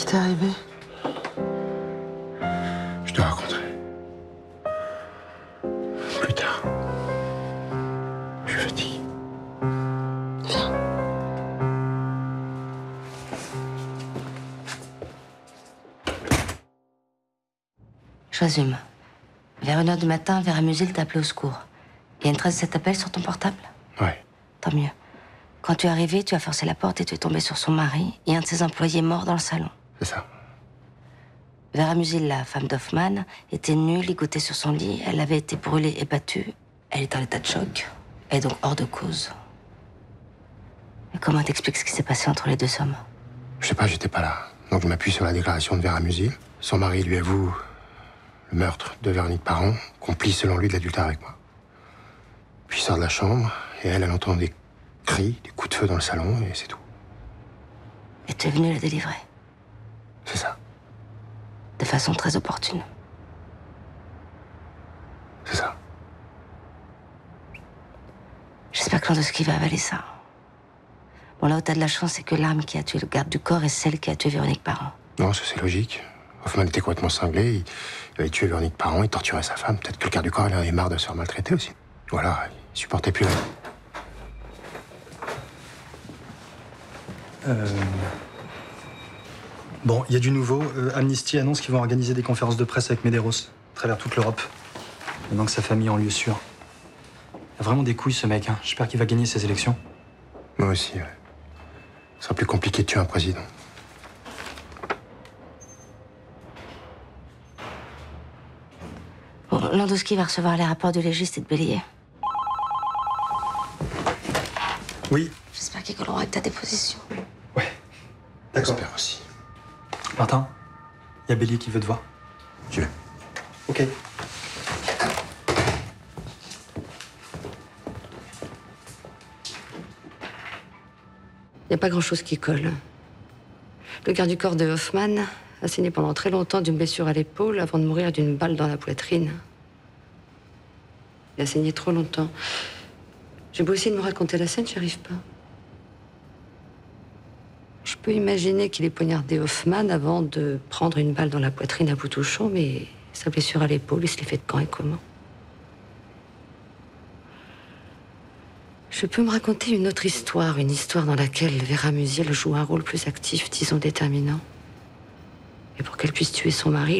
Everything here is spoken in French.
qui t'est arrivé? Je te raconterai. Plus tard. Je suis fatigué. Viens. Je résume. Vers 1h du matin, Vera Musil t'a appelé au secours. Il y a une trace de cet appel sur ton portable? Ouais. Tant mieux. Quand tu es arrivé, tu as forcé la porte et tu es tombé sur son mari et un de ses employés mort dans le salon. C'est ça. Vera Musil, la femme d'Hoffman, était nue, ligotée sur son lit. Elle avait été brûlée et battue. Elle est en état de choc. Elle est donc hors de cause. Et comment t'expliques ce qui s'est passé entre les deux hommes? Je sais pas, j'étais pas là. Donc je m'appuie sur la déclaration de Vera Musil. Son mari lui avoue le meurtre de Véronique Parent, complice selon lui de l'adultère avec moi. Puis il sort de la chambre et elle entend des cris, des coups de feu dans le salon et c'est tout. Et tu es venu la délivrer. C'est ça. De façon très opportune. C'est ça. J'espère que Landowski va avaler ça. Bon, là où t'as de la chance, c'est que l'arme qui a tué le garde du corps est celle qui a tué Véronique Parent. Non, ça c'est logique. Hoffman était complètement cinglé. Il avait tué Véronique Parent, il torturait sa femme. Peut-être que le garde du corps, il en avait marre de se faire maltraiter aussi. Voilà, il supportait plus la... Bon, il y a du nouveau. Amnesty annonce qu'ils vont organiser des conférences de presse avec Medeiros, à travers toute l'Europe. Maintenant que sa famille est en lieu sûr. Il a vraiment des couilles, ce mec. Hein. J'espère qu'il va gagner ses élections. Moi aussi, ouais. Ce sera plus compliqué de tuer un président. Bon, Landowski va recevoir les rapports du légiste et de Bélier. Oui. J'espère qu'ils colleront avec ta déposition. Ouais. D'accord. J'espère aussi. Martin, il y a Bélier qui veut te voir. Je vais. Ok. Il n'y a pas grand-chose qui colle. Le garde du corps de Hoffman a saigné pendant très longtemps d'une blessure à l'épaule avant de mourir d'une balle dans la poitrine. Il a saigné trop longtemps. J'ai beau essayer de me raconter la scène, j'y arrive pas. Je peux imaginer qu'il ait poignardé Hoffman avant de prendre une balle dans la poitrine à bout touchant, mais sa blessure à l'épaule, il se l'est fait de quand et comment? Je peux me raconter une autre histoire, une histoire dans laquelle Vera Musil joue un rôle plus actif, disons déterminant. Et pour qu'elle puisse tuer son mari,